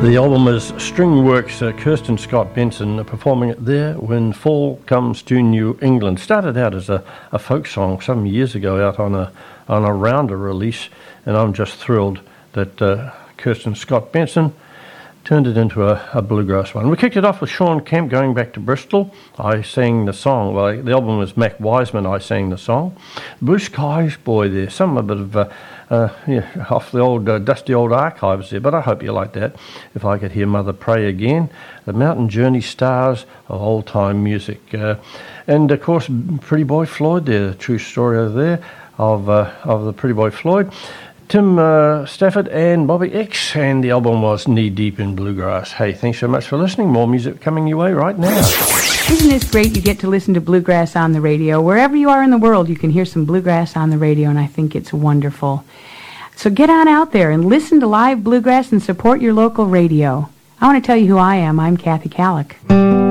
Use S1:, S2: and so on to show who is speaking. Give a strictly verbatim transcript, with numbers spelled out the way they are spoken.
S1: The album is Stringworks, uh, Kirsten Scott Benson uh, performing it there when fall comes to New England. Started out as a, a folk song some years ago out on a on a rounder release, and I'm just thrilled that uh, Kirsten Scott Benson turned it into a, a bluegrass one. We kicked it off with Sean Kemp going back to Bristol. I sang the song. Well, the album was Mac Wiseman. I sang the song. Blue Skies Boy there. Some a bit of uh, uh, yeah, off the old uh, dusty old archives there, but I hope you like that. If I could hear Mother Pray again. The Mountain Journey Stars of old time music, uh, and of course Pretty Boy Floyd there. The true story over there of uh, of the Pretty Boy Floyd. Tim uh, Stafford and Bobby X, and the album was Knee Deep in Bluegrass. Hey, thanks so much for listening. More music coming your way right now.
S2: Isn't this great? You get to listen to bluegrass on the radio. Wherever you are in the world, you can hear some bluegrass on the radio, and I think it's wonderful. So get on out there and listen to live bluegrass and support your local radio. I want to tell you who I am. I'm Kathy Calick.